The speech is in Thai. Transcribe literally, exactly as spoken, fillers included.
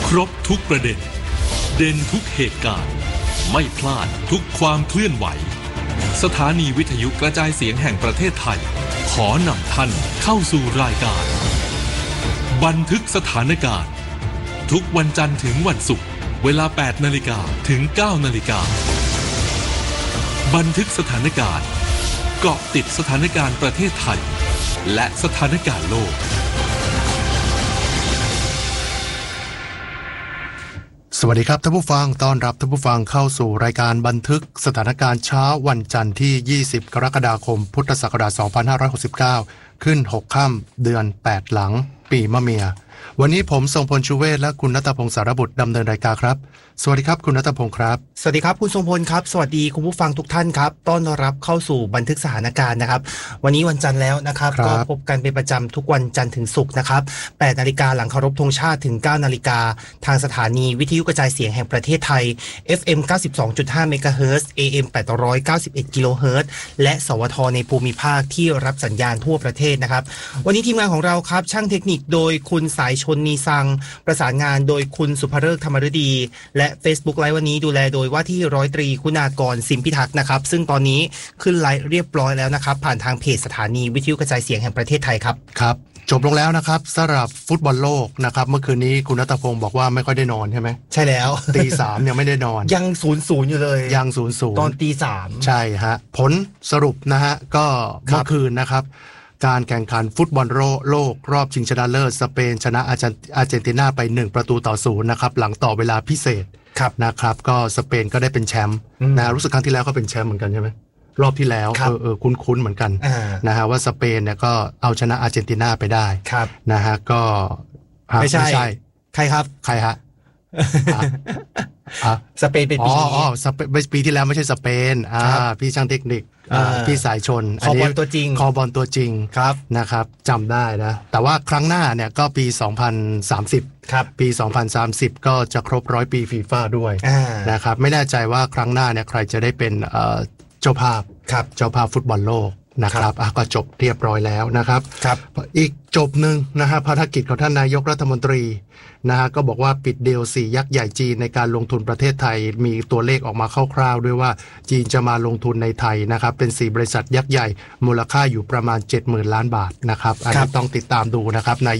ครบทุกประเด็นเด่นทุกเหตุการณ์ไม่พลาดทุกความเคลื่อนไหวสถานีวิทยุกระจายเสียงแห่งประเทศไทยขอนำท่านเข้าสู่รายการบันทึกสถานการณ์ทุกวันจันทร์ถึงวันศุกร์เวลา แปดนาฬิกา ถึง เก้านาฬิกาบันทึกสถานการณ์เกาะติดสถานการณ์ประเทศไทยและสถานการณ์โลกสวัสดีครับท่านผู้ฟังต้อนรับท่านผู้ฟังเข้าสู่รายการบันทึกสถานการณ์เช้าวันจันทร์ที่ยี่สิบกรกฎาคมพุทธศักราชสองพันห้าร้อยหกสิบเก้าขึ้นหกค่ำเดือนแปดหลังปีมะเมียวันนี้ผมทรงพลชูเวศและคุณณัฐพงศ์สารบุตรดำเนินรายการครับสวัสดีครับคุณณัฐพงศ์ครับสวัสดีครับคุณทรงพลครับสวัสดีคุณผู้ฟังทุกท่านครับต้อนรับเข้าสู่บันทึกสถานการณ์นะครับวันนี้วันจันทร์แล้วนะครับก็พบกันเป็นประจำทุกวันจันทร์ถึงศุกร์นะครับแปดนาฬิกาหลังเคารพธงชาติถึงเก้านาฬิกาทางสถานีวิทยุกระจายเสียงแห่งประเทศไทย เอฟ เอ็ม เก้าสิบสองจุดห้า เมกะเฮิรตซ์ เอ เอ็ม แปดร้อยเก้าสิบเอ็ด กิโลเฮิรตซ์และสวทในภูมิภาคที่รับสัญญาณทั่วประเทศนะครับวันนี้ทีมงานของเราครับช่างเทคนิคโดยคุณสายชนนีซังประสานงานโดยคุณสุภฤกษ์ธรรมฤดีและ Facebook ไลฟ์วันนี้ดูแลโดยว่าที่ร้อยตรีคุณากรสิมพิทักษ์นะครับซึ่งตอนนี้ขึ้นไลฟ์เรียบร้อยแล้วนะครับผ่านทางเพจสถานีวิทยุกระจายเสียงแห่งประเทศไทยครับครับจบลงแล้วนะครับสำหรับฟุตบอลโลกนะครับเมื่อคืนนี้คุณณัฐพงศ์บอกว่าไม่ค่อยได้นอนใช่ไหมใช่แล้วตีสามยังไม่ได้นอนยังศูนย์ศูนย์อยู่เลยยังศูนย์ศูนย์ตอนตีสามใช่ฮะผลสรุปนะฮะก็เมื่อคืนนะครับการแข่งขันฟุตบอลโลกรอบชิงชนะเลิศสเปนชนะอาร์เจนตินาไปหนึ่งประตูต่อศูนย์นะครับหลังต่อเวลาพิเศษนะครับก็สเปนก็ได้เป็นแชมป์นะรู้สึกครั้งที่แล้วก็เป็นแชมป์เหมือนกันใช่ไหมรอบที่แล้วเออเออคุ้นๆเหมือนกันนะฮะว่าสเปนเนี่ยก็เอาชนะอาร์เจนตินาไปได้นะฮะก็ไม่ใช่ใครครับใครฮะสเปนเป็นปีอ๋ออ๋อสเปนปีที่แล้วไม่ใช่สเปนอ่าพี่ช่างเทคนิคพี่สายชนคอบอลตัวจริงคอบอลตัวจริงครับนะครับจำได้นะแต่ว่าครั้งหน้าเนี่ยก็ปีสองพันสามสิบครับปีสองพันสามสิบก็จะครบร้อยปีฟีฟ่าด้วยนะครับไม่แน่ใจว่าครั้งหน้าเนี่ยใครจะได้เป็นเจ้าภาพเจ้าภาพฟุตบอลโลกนะครับก็จบเรียบร้อยแล้วนะครับอีกจบหนึ่งนะฮะภารกิจของท่านนายกรัฐมนตรีนะฮะก็บอกว่าปิดดีลสี่ยักษ์ใหญ่จีนในการลงทุนประเทศไทยมีตัวเลขออกมาคร่าวๆด้วยว่าจีนจะมาลงทุนในไทยนะครับเป็นสี่บริษัทยักษ์ใหญ่มูลค่าอยู่ประมาณ เจ็ดหมื่น ล้านบาทนะครับอันนี้ต้องติดตามดูนะครับ